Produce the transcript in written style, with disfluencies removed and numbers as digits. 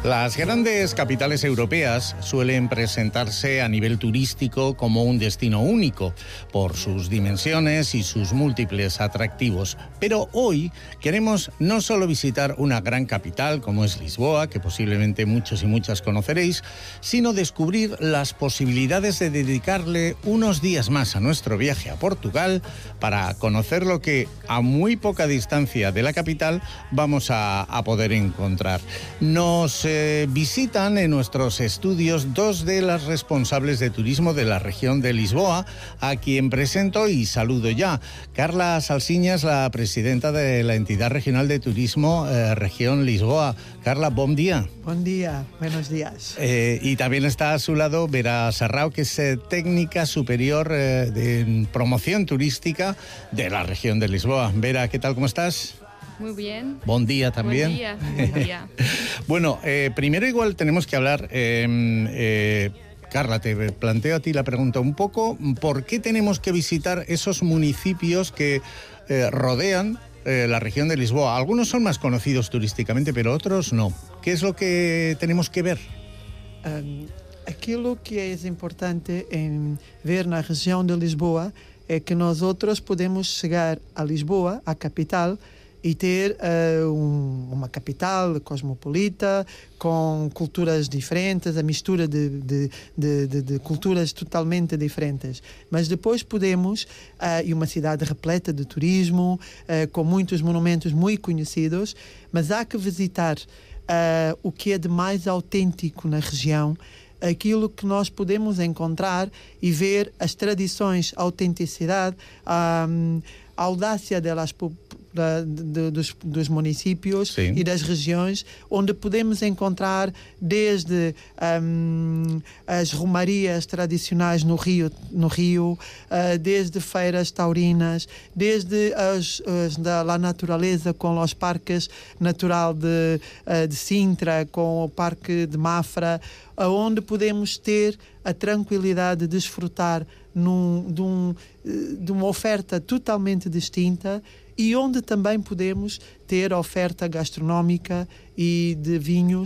Las grandes capitales europeas suelen presentarse a nivel turístico como un destino único por sus dimensiones y sus múltiples atractivos. Pero hoy queremos no solo visitar una gran capital como es Lisboa, que posiblemente muchos y muchas conoceréis, sino descubrir las posibilidades de dedicarle unos días más a nuestro viaje a Portugal para conocer lo que a muy poca distancia de la capital vamos a poder encontrar. Nos visitan en nuestros estudios dos de las responsables de turismo de la región de Lisboa, a quien presento y saludo ya. Carla Salsiñas, la presidenta de la entidad regional de turismo región Lisboa. Carla, buen día. Buen día, buenos días. Y también está a su lado Vera Sarrao, que es técnica superior de promoción turística de la región de Lisboa. Vera, ¿qué tal? ¿Cómo estás? Muy bien. Buen día también. Buen día. Buen día. Bueno, primero igual tenemos que hablar, Carla, te planteo a ti la pregunta un poco, ¿por qué tenemos que visitar esos municipios que rodean la región de Lisboa? Algunos son más conocidos turísticamente, pero otros no. ¿Qué es lo que tenemos que ver? Aquilo que é importante em ver na região de Lisboa é que nós outros podemos chegar a Lisboa, a capital, e ter uma capital cosmopolita, com culturas diferentes, a mistura de culturas totalmente diferentes. Mas depois podemos, e uma cidade repleta de turismo, com muitos monumentos muito conhecidos, mas há que visitar o que é de mais autêntico na região, aquilo que nós podemos encontrar e ver as tradições, a autenticidade, a audácia dos municípios. Sim. E das regiões, onde podemos encontrar desde as romarias tradicionais no Rio, desde feiras taurinas, desde a natureza com os parques natural de Sintra, com o Parque de Mafra, onde podemos ter a tranquilidade de desfrutar de uma oferta totalmente distinta e onde também podemos ter oferta gastronómica e de vinhos